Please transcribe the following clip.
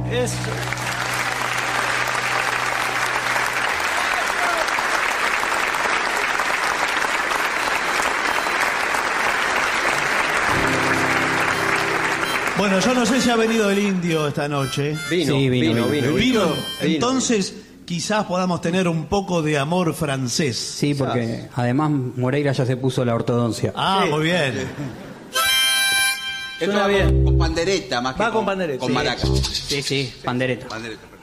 Eso. Bueno, yo no sé si ha venido el indio esta noche. Vino. Entonces, quizás podamos tener un poco de amor francés. Sí, porque además Moreira ya se puso la ortodoncia. Ah, Sí. muy bien. Suena bien. Con pandereta más que Va con pandereta, con sí. maracas. Sí, pandereta. Pandereta.